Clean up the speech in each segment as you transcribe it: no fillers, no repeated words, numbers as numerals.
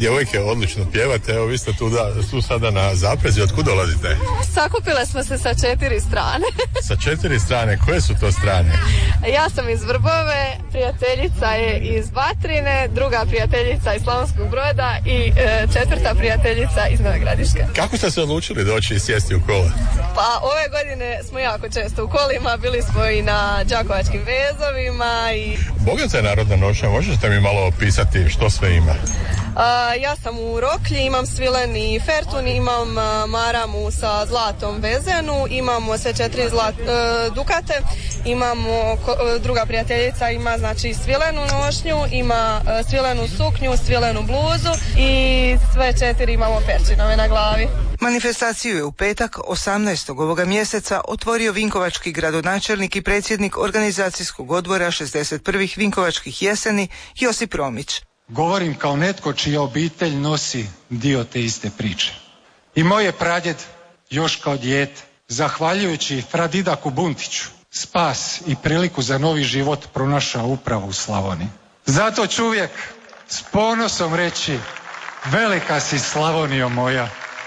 Djevojke, odlično pjevate, evo vi ste tu sada na zaprezi, otkud dolazite? Sakupile smo se sa 4 strane. Sa 4 strane, koje su to strane? Ja sam iz Vrbove, prijateljica je iz Batrine, druga prijateljica iz Slavonskog Broda i četvrta prijateljica iz Nove Gradiške. Kako ste se odlučili doći i sjesti u kola? Pa ove godine smo jako često u kolima, bili smo i na đakovačkim vezovima i... Bogata je narodna nošnja, možete mi malo opisati što sve ima? Ja sam u roklji, imam svileni fertun, imam maramu sa zlatom vezenu, imamo sve 4 dukate, imamo druga prijateljica ima znači svilenu nošnju, ima svilenu suknju, svilenu bluzu i sve 4 imamo perčinove na glavi. Manifestaciju je u petak 18. ovoga mjeseca otvorio vinkovački gradonačelnik i predsjednik organizacijskog odbora 61. Vinkovačkih jeseni Josip Romić. Govorim kao netko čija obitelj nosi dio te iste priče. I moj je pradjed još kao dijete, zahvaljujući Fradidaku Buntiću, spas i priliku za novi život pronašao upravo u Slavoniji. Zato ću uvijek s ponosom reći: velika si Slavonijo moja.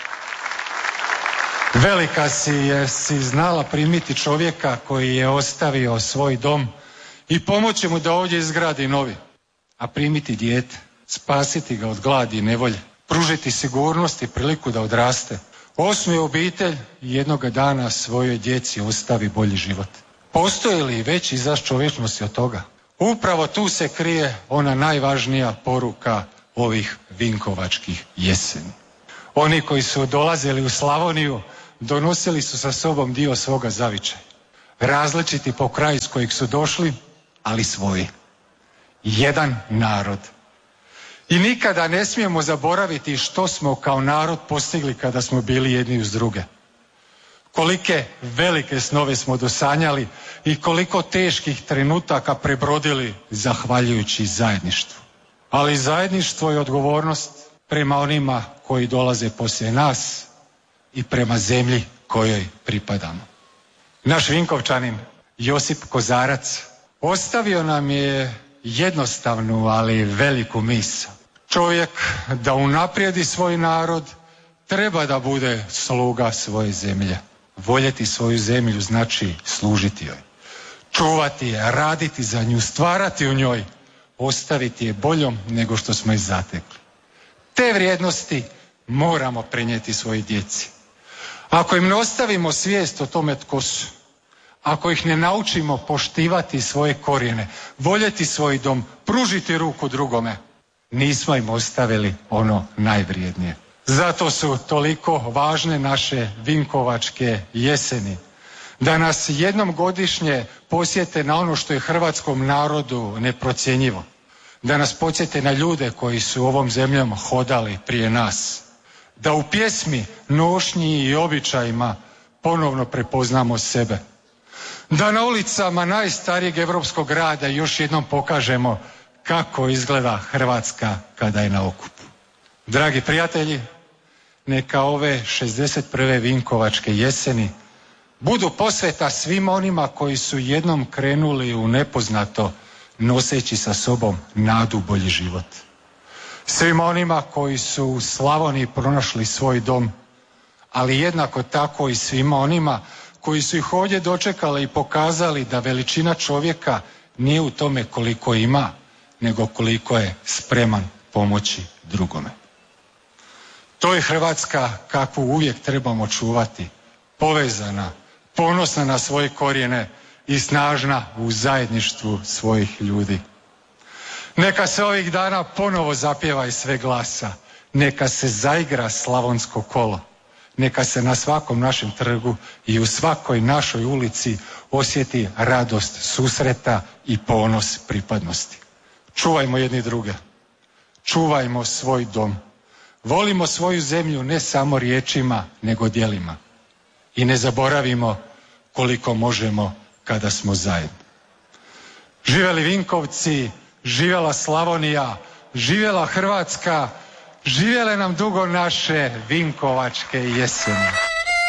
Velika si jer si znala primiti čovjeka koji je ostavio svoj dom i pomoći mu da ovdje izgradi novi. A primiti dijete, spasiti ga od gladi i nevolje, pružiti sigurnost i priliku da odraste, osnuje obitelj i jednoga dana svojoj djeci ostavi bolji život. Postoji li veći izraz čovječnosti od toga? Upravo tu se krije ona najvažnija poruka ovih vinkovačkih jeseni. Oni koji su dolazili u Slavoniju donosili su sa sobom dio svoga zavičaja. Različiti po kraju iz kojeg su došli, ali svoji. Jedan narod. I nikada ne smijemo zaboraviti što smo kao narod postigli kada smo bili jedni uz druge. Kolike velike snove smo dosanjali i koliko teških trenutaka prebrodili zahvaljujući zajedništvu. Ali zajedništvo je odgovornost prema onima koji dolaze poslije nas i prema zemlji kojoj pripadamo. Naš Vinkovčanin Josip Kozarac ostavio nam je jednostavnu, ali veliku misao. Čovjek da unaprijedi svoj narod treba da bude sluga svoje zemlje. Voljeti svoju zemlju znači služiti joj. Čuvati je, raditi za nju, stvarati u njoj, ostaviti je boljom nego što smo je zatekli. Te vrijednosti moramo prenijeti svojoj djeci. Ako im ne ostavimo svijest o tome tko su, ako ih ne naučimo poštivati svoje korijene, voljeti svoj dom, pružiti ruku drugome, nismo im ostavili ono najvrijednije. Zato su toliko važne naše vinkovačke jeseni, da nas jednom godišnje posjete na ono što je hrvatskom narodu neprocjenjivo, da nas podsjete na ljude koji su ovom zemljom hodali prije nas, da u pjesmi, nošnji i običajima ponovno prepoznamo sebe, da na ulicama najstarijeg europskog grada još jednom pokažemo kako izgleda Hrvatska kada je na okupu. Dragi prijatelji, neka ove 61. vinkovačke jeseni budu posveta svima onima koji su jednom krenuli u nepoznato noseći sa sobom nadu bolji život. Svima onima koji su u Slavoniji pronašli svoj dom, ali jednako tako i svima onima koji su ih ovdje dočekali i pokazali da veličina čovjeka nije u tome koliko ima, nego koliko je spreman pomoći drugome. To je Hrvatska kakvu uvijek trebamo čuvati, povezana, ponosna na svoje korijene i snažna u zajedništvu svojih ljudi. Neka se ovih dana ponovo zapjeva iz sve glasa, neka se zaigra slavonsko kolo, neka se na svakom našem trgu i u svakoj našoj ulici osjeti radost susreta i ponos pripadnosti. Čuvajmo jedni druge, čuvajmo svoj dom, volimo svoju zemlju ne samo riječima nego djelima i ne zaboravimo koliko možemo kada smo zajedno. Živjeli Vinkovci, živjela Slavonija, živjela Hrvatska, živjele nam dugo naše vinkovačke jeseni.